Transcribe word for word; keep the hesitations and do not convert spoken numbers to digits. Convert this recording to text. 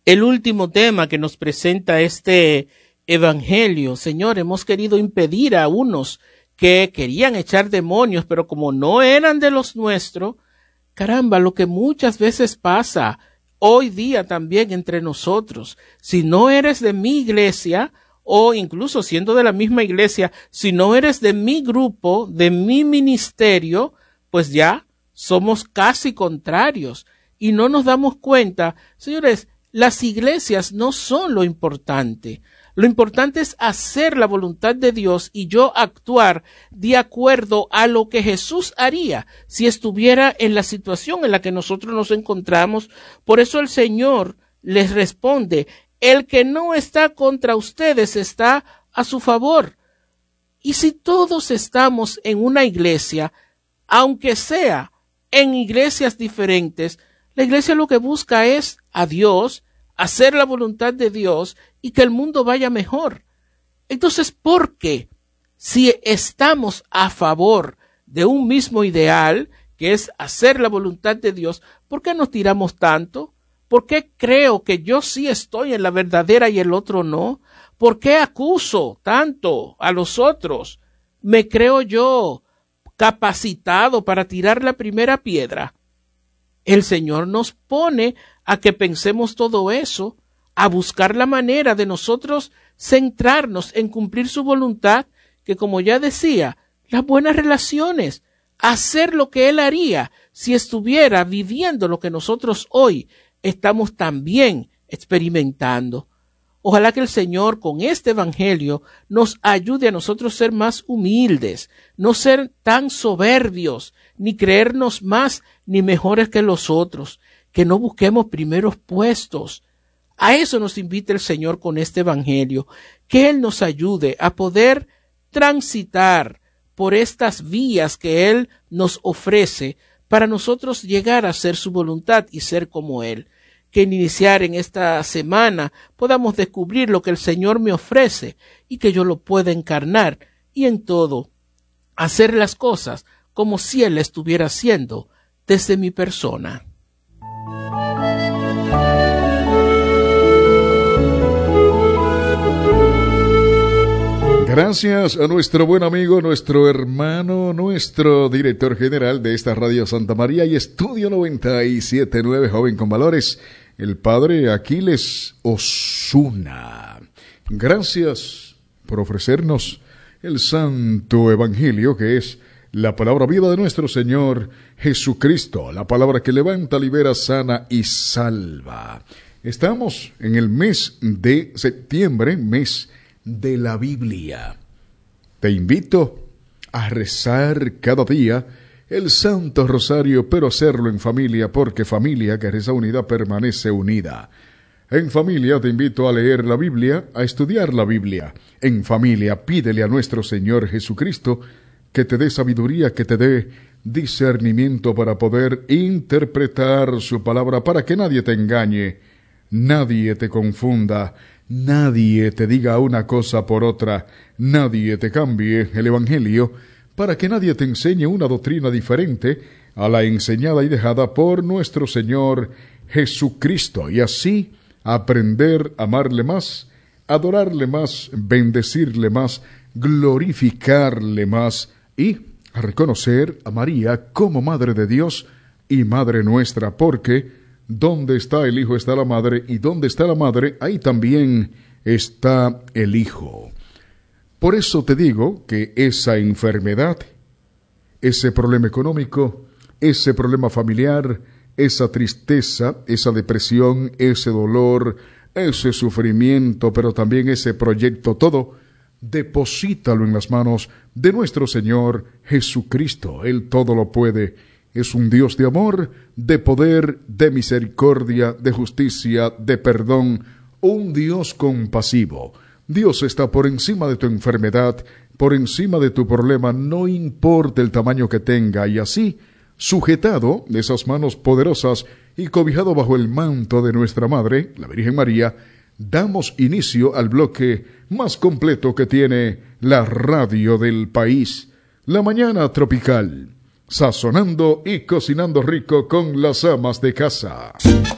el último tema que nos presenta este evangelio. Señor, hemos querido impedir a unos que querían echar demonios, pero como no eran de los nuestros, caramba, lo que muchas veces pasa hoy día también entre nosotros. Si no eres de mi iglesia, o incluso siendo de la misma iglesia, si no eres de mi grupo, de mi ministerio, pues ya somos casi contrarios y no nos damos cuenta. Señores, las iglesias no son lo importante. Lo importante es hacer la voluntad de Dios y yo actuar de acuerdo a lo que Jesús haría si estuviera en la situación en la que nosotros nos encontramos. Por eso el Señor les responde: el que no está contra ustedes está a su favor. Y si todos estamos en una iglesia, aunque sea en iglesias diferentes, la iglesia lo que busca es a Dios, hacer la voluntad de Dios y que el mundo vaya mejor. Entonces, ¿por qué? Si estamos a favor de un mismo ideal, que es hacer la voluntad de Dios, ¿por qué nos tiramos tanto? ¿Por qué creo que yo sí estoy en la verdadera y el otro no? ¿Por qué acuso tanto a los otros? ¿Me creo yo capacitado para tirar la primera piedra? El Señor nos pone a que pensemos todo eso, a buscar la manera de nosotros centrarnos en cumplir su voluntad, que como ya decía, las buenas relaciones, hacer lo que Él haría si estuviera viviendo lo que nosotros hoy estamos también experimentando. Ojalá que el Señor con este evangelio nos ayude a nosotros ser más humildes, no ser tan soberbios, ni creernos más ni mejores que los otros, que no busquemos primeros puestos. A eso nos invita el Señor con este evangelio, que Él nos ayude a poder transitar por estas vías que Él nos ofrece para nosotros llegar a hacer su voluntad y ser como Él. Que en iniciar en esta semana podamos descubrir lo que el Señor me ofrece y que yo lo pueda encarnar y en todo hacer las cosas como si Él estuviera haciendo desde mi persona. Gracias a nuestro buen amigo, nuestro hermano, nuestro director general de esta Radio Santa María y Estudio noventa y siete punto nueve, Joven con Valores, el padre Aquiles Osuna. Gracias por ofrecernos el santo evangelio que es la palabra viva de nuestro Señor Jesucristo, la palabra que levanta, libera, sana y salva. Estamos en el mes de septiembre, mes de la Biblia. Te invito a rezar cada día el Santo Rosario, pero hacerlo en familia, porque familia que reza unida permanece unida. En familia te invito a leer la Biblia, a estudiar la Biblia. En familia pídele a nuestro Señor Jesucristo que te dé sabiduría, que te dé discernimiento para poder interpretar su palabra, para que nadie te engañe, nadie te confunda, nadie te diga una cosa por otra, nadie te cambie el Evangelio, para que nadie te enseñe una doctrina diferente a la enseñada y dejada por nuestro Señor Jesucristo, y así aprender a amarle más, adorarle más, bendecirle más, glorificarle más y a reconocer a María como Madre de Dios y Madre nuestra, porque donde está el Hijo está la Madre, y donde está la Madre, ahí también está el Hijo. Por eso te digo que esa enfermedad, ese problema económico, ese problema familiar, esa tristeza, esa depresión, ese dolor, ese sufrimiento, pero también ese proyecto, todo, deposítalo en las manos de nuestro Señor Jesucristo. Él todo lo puede. Es un Dios de amor, de poder, de misericordia, de justicia, de perdón, un Dios compasivo. Dios está por encima de tu enfermedad, por encima de tu problema, no importa el tamaño que tenga, y así, sujetado de esas manos poderosas y cobijado bajo el manto de nuestra Madre, la Virgen María, damos inicio al bloque más completo que tiene la radio del país, La Mañana Tropical, sazonando y cocinando rico con las amas de casa.